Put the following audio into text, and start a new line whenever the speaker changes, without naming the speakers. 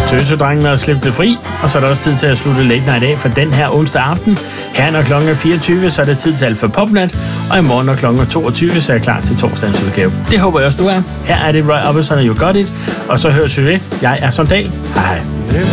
Tøsedrengene har slippet fri, og så er der også tid til at slutte Late Night af for den her onsdag aften. Her når klokken 24, så er det tid til Alfa Popnat, og i morgen når klokken 22, så er jeg klar til torsdagens udgave. Det håber jeg også, du er. Her er det Roy Orbison og You Got It, og så høres vi ved. Jeg er Sondal. Hej hej.